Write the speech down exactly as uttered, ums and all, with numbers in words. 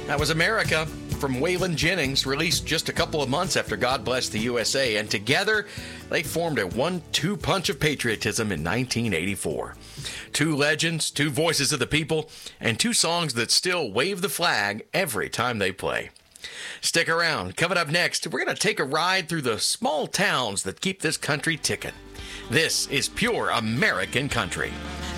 That was America from Waylon Jennings, released just a couple of months after God Bless the U S A, and together they formed a one two punch of patriotism in nineteen eighty-four. Two legends, two voices of the people, and two songs that still wave the flag every time they play. Stick around. Coming up next, we're going to take a ride through the small towns that keep this country ticking. This is Pure American Country.